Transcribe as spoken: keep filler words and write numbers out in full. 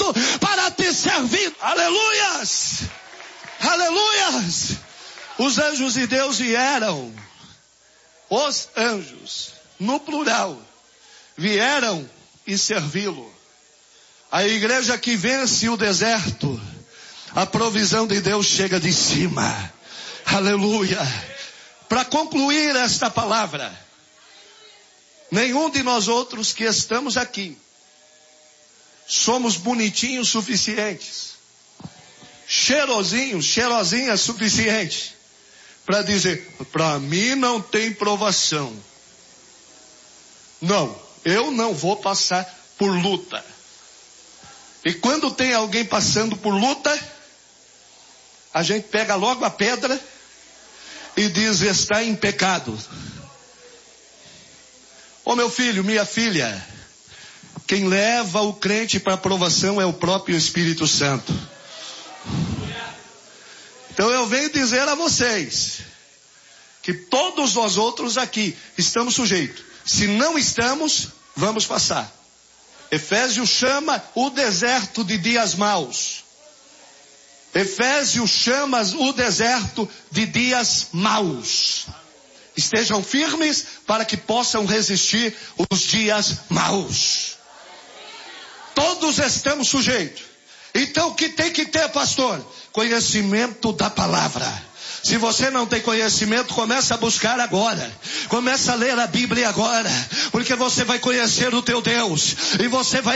pronto para te servir. Aleluias! Aleluias! Os anjos de Deus vieram. Os anjos, no plural, vieram e servi-lo. A igreja que vence o deserto, a provisão de Deus chega de cima. Aleluia! Para concluir esta palavra, nenhum de nós outros que estamos aqui somos bonitinhos suficientes, cheirosinhos, cheirosinhas suficientes para dizer, para mim não tem provação. Não, eu não vou passar por luta. E quando tem alguém passando por luta, a gente pega logo a pedra e diz, está em pecado. Ô meu filho, minha filha, quem leva o crente para a provação é o próprio Espírito Santo. Então eu venho dizer a vocês que todos nós outros aqui estamos sujeitos. Se não estamos, vamos passar. Efésios chama o deserto de dias maus. Efésios chama o deserto de dias maus. Estejam firmes para que possam resistir os dias maus. Todos estamos sujeitos. Então o que tem que ter, pastor? Conhecimento da palavra. Se você não tem conhecimento, começa a buscar agora. Começa a ler a Bíblia agora. Porque você vai conhecer o teu Deus. E você vai